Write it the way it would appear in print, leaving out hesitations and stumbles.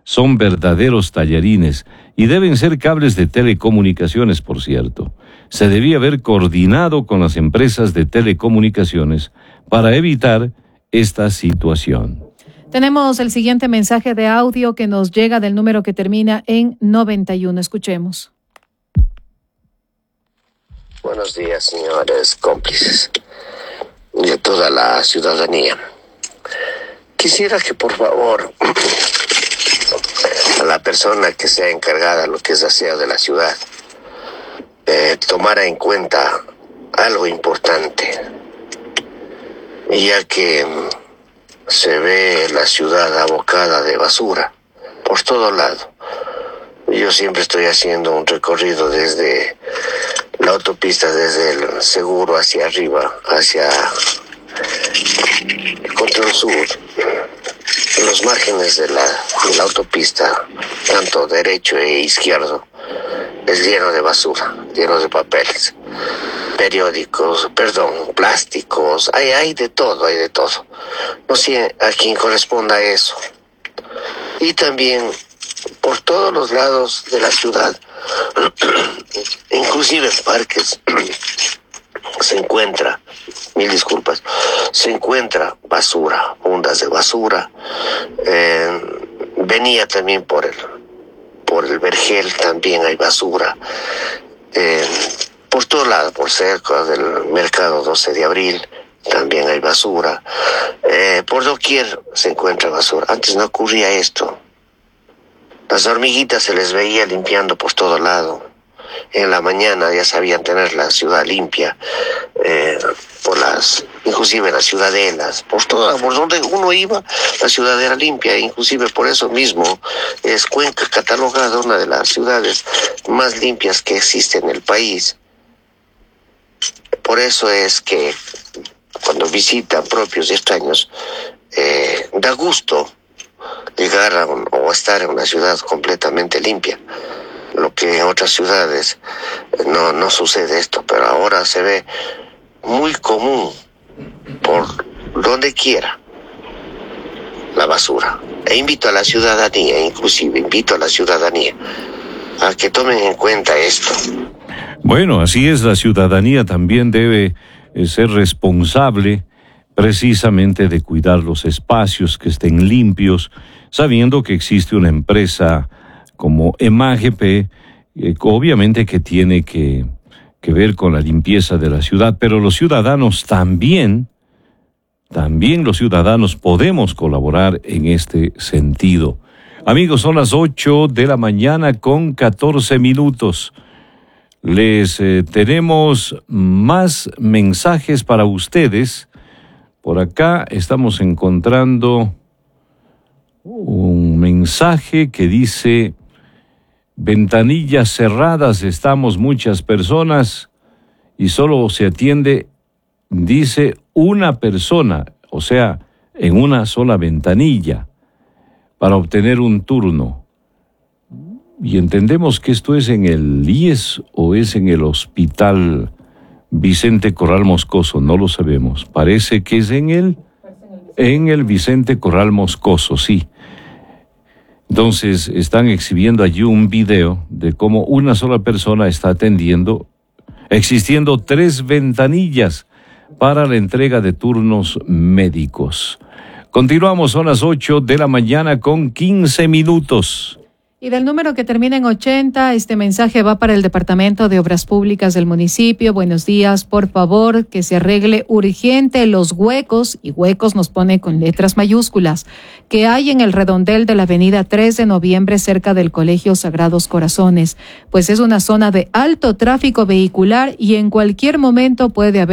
son verdaderos tallarines y deben ser cables de telecomunicaciones, por cierto. Se debía haber coordinado con las empresas de telecomunicaciones para evitar esta situación. Tenemos el siguiente mensaje de audio que nos llega del número que termina en 91. Escuchemos. Buenos días, señores cómplices y a toda la ciudadanía. Quisiera que, por favor, a la persona que sea encargada de lo que es aseo de la ciudad, tomara en cuenta algo importante, ya que se ve la ciudad abocada de basura por todo lado. Yo siempre estoy haciendo un recorrido desde la autopista, desde el Seguro hacia arriba, hacia el Control Sur. Los márgenes de la autopista, tanto derecho e izquierdo, es lleno de basura, lleno de papeles, periódicos, plásticos, hay de todo, hay de todo. No sé a quién corresponda eso. Y también por todos los lados de la ciudad, inclusive en parques, se encuentra, se encuentra basura, fundas de basura. Venía también por el Vergel, también hay basura. Por todo lado, por cerca del mercado 12 de abril, también hay basura. Por doquier se encuentra basura. Antes no ocurría esto. Las hormiguitas se les veía limpiando por todo lado. En la mañana ya sabían tener la ciudad limpia, inclusive las ciudadelas, por donde uno iba, la ciudad era limpia. Inclusive por eso mismo es Cuenca catalogada una de las ciudades más limpias que existe en el país. Por eso es que cuando visitan propios y extraños, da gusto llegar o estar en una ciudad completamente limpia. Lo que en otras ciudades no sucede esto, pero ahora se ve muy común por donde quiera la basura. E invito a la ciudadanía a que tomen en cuenta esto. Bueno, así es, la ciudadanía también debe ser responsable precisamente de cuidar los espacios, que estén limpios, sabiendo que existe una empresa como EMAGP, obviamente que tiene que ver con la limpieza de la ciudad, pero los ciudadanos también los ciudadanos podemos colaborar en este sentido. Amigos, son las 8 de la mañana con 14 minutos. Les tenemos más mensajes para ustedes. Por acá estamos encontrando un mensaje que dice: ventanillas cerradas, estamos muchas personas y solo se atiende, dice, una persona, o sea, en una sola ventanilla para obtener un turno. Y entendemos que esto es en el IES o es en el Hospital Vicente Corral Moscoso, no lo sabemos. Parece que es en el Vicente Corral Moscoso, sí. Entonces están exhibiendo allí un video de cómo una sola persona está atendiendo, existiendo 3 ventanillas para la entrega de turnos médicos. Continuamos, son las 8 de la mañana con 15 minutos. Y del número que termina en 80, este mensaje va para el Departamento de Obras Públicas del municipio. Buenos días, por favor, que se arregle urgente los huecos, y huecos nos pone con letras mayúsculas, que hay en el redondel de la avenida 3 de noviembre cerca del Colegio Sagrados Corazones, pues es una zona de alto tráfico vehicular y en cualquier momento puede haber